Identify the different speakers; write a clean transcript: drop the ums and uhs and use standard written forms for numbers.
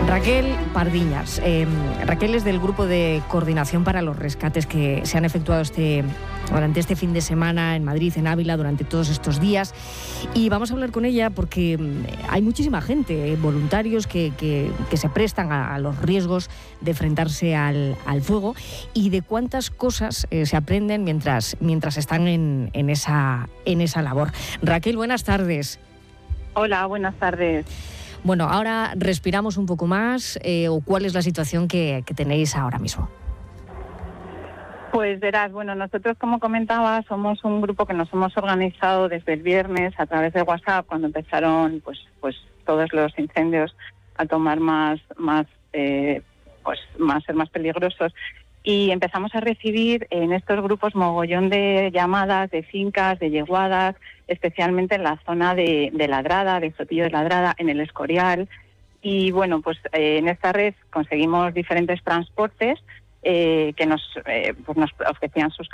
Speaker 1: Raquel Pardiñas. Raquel es del grupo de coordinación para los rescates que se han efectuado durante este fin de semana en Madrid, en Ávila, durante todos estos días. Y vamos a hablar con ella porque hay muchísima gente, voluntarios que se prestan a los riesgos de enfrentarse al fuego y de cuántas cosas se aprenden mientras están en esa labor. Raquel, buenas tardes.
Speaker 2: Hola, buenas tardes.
Speaker 1: Bueno, ahora respiramos un poco más, o ¿cuál es la situación que tenéis ahora mismo?
Speaker 2: Pues verás, bueno, nosotros, como comentaba, somos un grupo que nos hemos organizado desde el viernes a través de WhatsApp, cuando empezaron pues todos los incendios a tomar ser más peligrosos, y empezamos a recibir en estos grupos mogollón de llamadas de fincas, de yeguadas, especialmente en la zona de Ladrada, de Sotillo de Ladrada, en el Escorial. Y bueno, pues en esta red conseguimos diferentes transportes que nos ofrecían sus